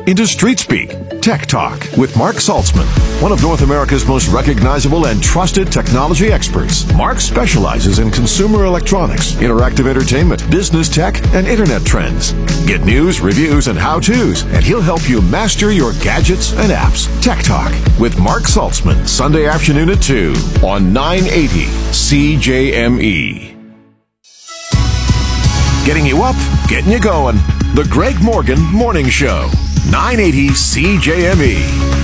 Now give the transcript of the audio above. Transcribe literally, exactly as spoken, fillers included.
into street speak. Tech Talk with Mark Saltzman, one of North America's most recognizable and trusted technology experts. Mark specializes in consumer electronics, interactive entertainment, business tech, and internet trends. Get news, reviews, and how-tos, and he'll help you master your gadgets and apps. Tech Talk with Mark Saltzman, Sunday afternoon at two on nine eighty C J M E. Getting you up, getting you going. The Greg Morgan Morning Show, nine eighty C J M E.